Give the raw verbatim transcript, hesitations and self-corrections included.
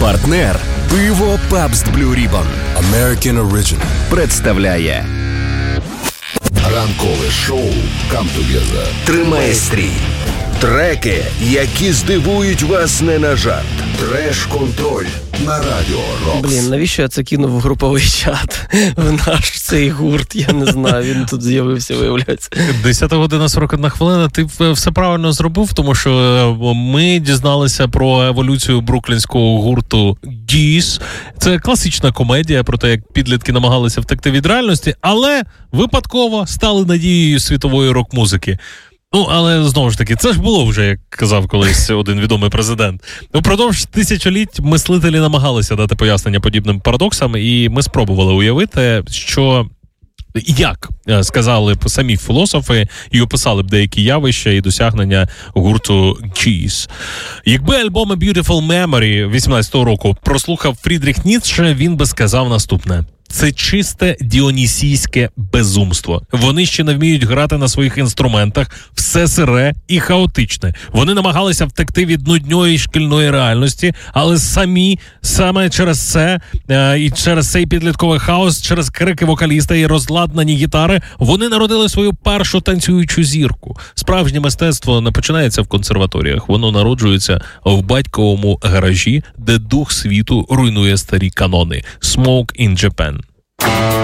Партнер пиво Pabst Blue Ribbon American Original представляє ранкове шоу Come Together. Тримає стрій. Треки, які здивують вас не на жарт. Треш-контроль на Радіо Рокс. Блін, навіщо я це кинув в груповий чат? В наш цей гурт, я не знаю, він тут з'явився, виявляється. десята година сорок одна хвилина. Ти все правильно зробив, тому що ми дізналися про еволюцію бруклінського гурту Gees. Це класична комедія про те, як підлітки намагалися втекти від реальності, але випадково стали надією світової рок-музики. Ну, але, знову ж таки, це ж було вже, як казав колись один відомий президент. Упродовж тисячоліть мислителі намагалися дати пояснення подібним парадоксам, і ми спробували уявити, що, як сказали б самі філософи і описали б деякі явища і досягнення гурту Gees. Якби альбом A Beautiful Memory вісімнадцятого року прослухав Фрідріх Ніцше, він би сказав наступне. Це чисте діонісійське безумство. Вони ще не вміють грати на своїх інструментах, все сире і хаотичне. Вони намагалися втекти від нудньої шкільної реальності, але самі, саме через це, е, і через цей підлітковий хаос, через крики вокаліста і розладнані гітари, вони народили свою першу танцюючу зірку. Справжнє мистецтво не починається в консерваторіях, воно народжується в батьковому гаражі, де дух світу руйнує старі канони. Smoke in Japan.